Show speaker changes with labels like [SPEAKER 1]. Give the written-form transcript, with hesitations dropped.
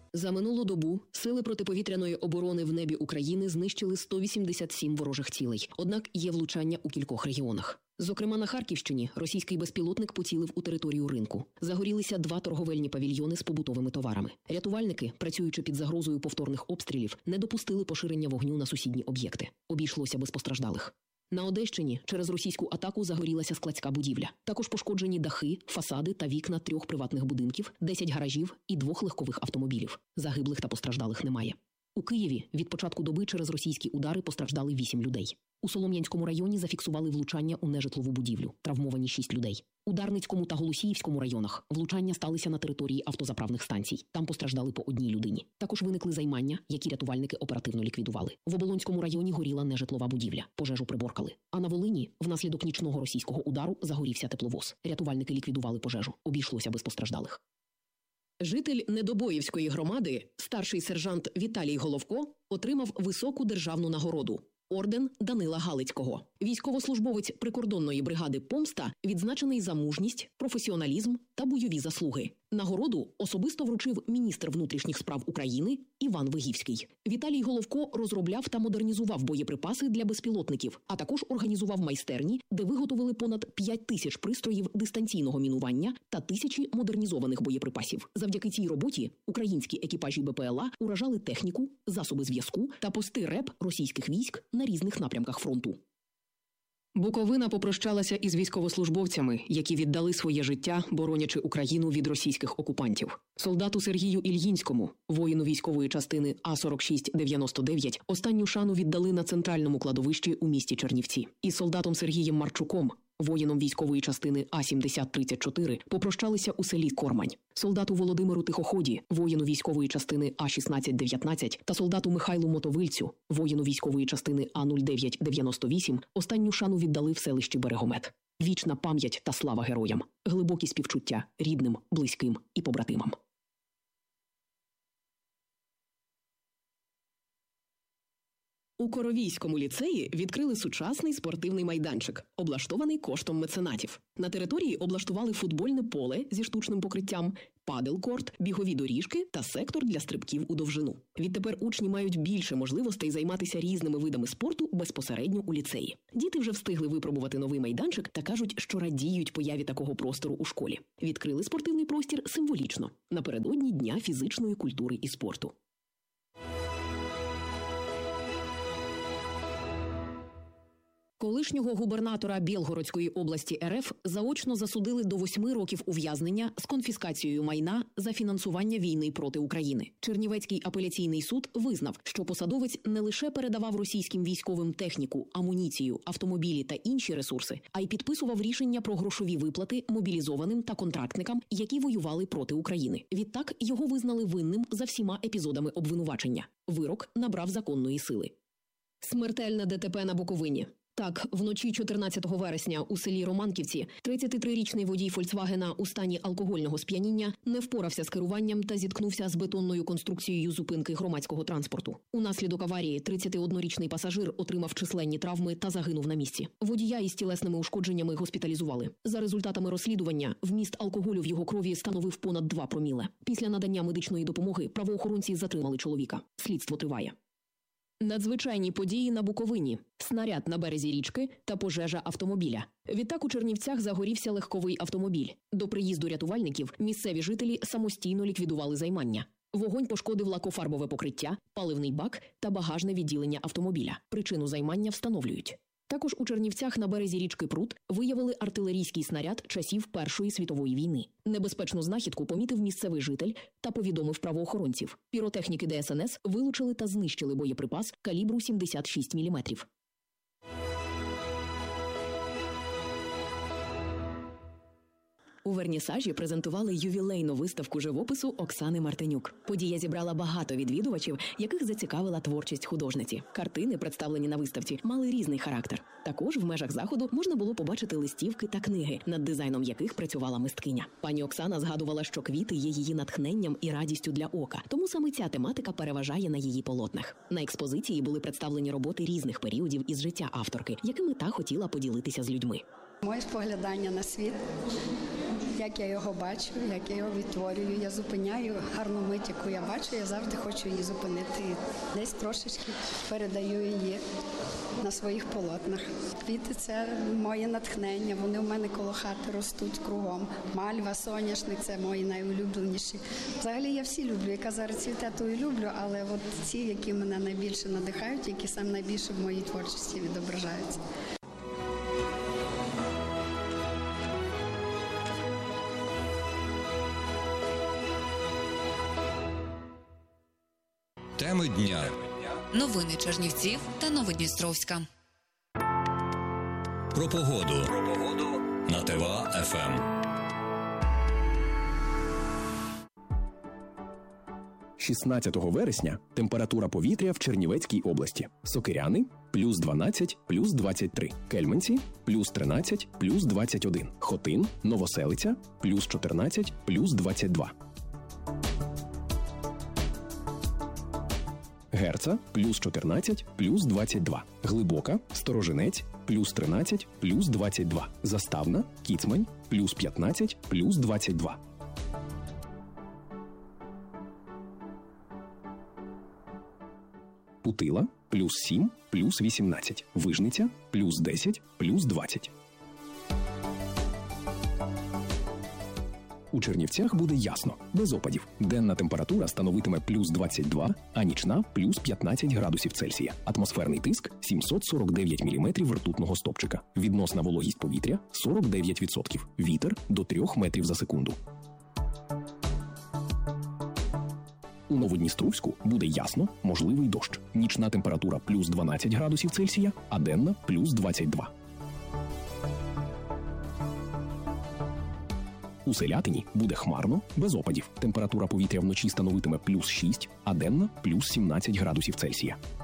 [SPEAKER 1] За минулу добу сили протиповітряної оборони в небі України знищили 187 ворожих цілей. Однак є влучання у кількох регіонах. Зокрема, на Харківщині російський безпілотник поцілив у територію ринку. Загорілися 2 торговельні павільйони з побутовими товарами. Рятувальники, працюючи під загрозою повторних обстрілів, не допустили поширення вогню на сусідні об'єкти. Обійшлося без постраждалих. На Одещині через російську атаку загорілася складська будівля. Також пошкоджені дахи, фасади та вікна 3 приватних будинків, 10 гаражів і 2 легкових автомобілів. Загиблих та постраждалих немає. У Києві від початку доби через російські удари постраждали 8 людей. У Солом'янському районі зафіксували влучання у нежитлову будівлю. Травмовані 6 людей. У Дарницькому та Голосіївському районах влучання сталися на території автозаправних станцій. Там постраждали по 1 людині. Також виникли займання, які рятувальники оперативно ліквідували. В Оболонському районі горіла нежитлова будівля. Пожежу приборкали. А на Волині внаслідок нічного російського удару загорівся тепловоз. Рятувальники ліквідували пожежу. Обійшлося без постраждалих. Житель Недобоївської громади, старший сержант Віталій Головко, отримав високу державну нагороду – орден Данила Галицького. Військовослужбовець прикордонної бригади «Помста» відзначений за мужність, професіоналізм та бойові заслуги. Нагороду особисто вручив міністр внутрішніх справ України Іван Вигівський. Віталій Головко розробляв та модернізував боєприпаси для безпілотників, а також організував майстерні, де виготовили понад 5 тисяч пристроїв дистанційного мінування та 1000 модернізованих боєприпасів. Завдяки цій роботі українські екіпажі БПЛА уражали техніку, засоби зв'язку та пости РЕБ російських військ на різних напрямках фронту. Буковина попрощалася із військовослужбовцями, які віддали своє життя, боронячи Україну від російських окупантів. Солдату Сергію Ільїнському, воїну військової частини А4699, останню шану віддали на центральному кладовищі у місті Чернівці. Із солдатом Сергієм Марчуком, воїном військової частини А7034, попрощалися у селі Кормань. Солдату Володимиру Тихоході, воїну військової частини А1619 та солдату Михайлу Мотовильцю, воїну військової частини А0998, останню шану віддали в селищі Берегомет. Вічна пам'ять та слава героям. Глибокі співчуття рідним, близьким і побратимам. У Коровійському ліцеї відкрили сучасний спортивний майданчик, облаштований коштом меценатів. На території облаштували футбольне поле зі штучним покриттям, падел-корт, бігові доріжки та сектор для стрибків у довжину. Відтепер учні мають більше можливостей займатися різними видами спорту безпосередньо у ліцеї. Діти вже встигли випробувати новий майданчик та кажуть, що радіють появі такого простору у школі. Відкрили спортивний простір символічно, напередодні Дня фізичної культури і спорту. Колишнього губернатора Білгородської області РФ заочно засудили до 8 років ув'язнення з конфіскацією майна за фінансування війни проти України. Чернівецький апеляційний суд визнав, що посадовець не лише передавав російським військовим техніку, амуніцію, автомобілі та інші ресурси, а й підписував рішення про грошові виплати мобілізованим та контрактникам, які воювали проти України. Відтак його визнали винним за всіма епізодами обвинувачення. Вирок набрав законної сили. Смертельне ДТП на Буковині. Так, вночі 14 вересня у селі Романківці 33-річний водій «Фольксвагена» у стані алкогольного сп'яніння не впорався з керуванням та зіткнувся з бетонною конструкцією зупинки громадського транспорту. Унаслідок аварії 31-річний пасажир отримав численні травми та загинув на місці. Водія із тілесними ушкодженнями госпіталізували. За результатами розслідування, вміст алкоголю в його крові становив понад 2 проміле. Після надання медичної допомоги правоохоронці затримали чоловіка. Слідство триває. Надзвичайні події на Буковині. Снаряд на березі річки та пожежа автомобіля. Відтак у Чернівцях загорівся легковий автомобіль. До приїзду рятувальників місцеві жителі самостійно ліквідували займання. Вогонь пошкодив лакофарбове покриття, паливний бак та багажне відділення автомобіля. Причину займання встановлюють. Також у Чернівцях на березі річки Прут виявили артилерійський снаряд часів Першої світової війни. Небезпечну знахідку помітив місцевий житель та повідомив правоохоронців. Піротехніки ДСНС вилучили та знищили боєприпас калібру 76 мм. У Вернісажі презентували ювілейну виставку живопису Оксани Мартинюк. Подія зібрала багато відвідувачів, яких зацікавила творчість художниці. Картини, представлені на виставці, мали різний характер. Також в межах заходу можна було побачити листівки та книги, над дизайном яких працювала мисткиня. Пані Оксана згадувала, що квіти є її натхненням і радістю для ока, тому саме ця тематика переважає на її полотнах. На експозиції були представлені роботи різних періодів із життя авторки, якими та хотіла поділитися з людьми.
[SPEAKER 2] Моє споглядання на світ як я його бачу, як я його відтворюю. Я зупиняю гарну мить, яку я бачу, я завжди хочу її зупинити. І десь трошечки передаю її на своїх полотнах. Квіти – це моє натхнення, вони у мене коло хати ростуть кругом. Мальва, соняшник – це мої найулюбленіші. Взагалі я всі люблю, яка зараз цвіте, то і люблю, але от ці, які мене найбільше надихають, які саме найбільше в моїй творчості відображаються.
[SPEAKER 3] Теми дня.
[SPEAKER 4] Новини Чернівців та Новодністровська.
[SPEAKER 3] Про погоду. На ТВА-ФМ.
[SPEAKER 5] 16 вересня температура повітря в Чернівецькій області. Сокиряни – плюс 12, плюс 23. Кельменці – плюс 13, плюс 21. Хотин, Новоселиця – плюс 14, плюс 22. Герца – плюс 14, плюс 22. Глибока, Сторожинець – плюс 13, плюс 22. Заставна, Кіцмань – плюс 15, плюс 22. Путила – плюс 7, плюс 18. Вижниця – плюс 10, плюс 20. У Чернівцях буде ясно, без опадів. Денна температура становитиме плюс 22, а нічна – плюс 15 градусів Цельсія. Атмосферний тиск – 749 міліметрів ртутного стовпчика. Відносна вологість повітря – 49%. Вітер – до 3 метрів за секунду. У Новодністровську буде ясно, можливий дощ. Нічна температура – плюс 12 градусів Цельсія, а денна – плюс 22. У Селятині буде хмарно, без опадів. Температура повітря вночі становитиме плюс 6, а денна – плюс 17 градусів Цельсія.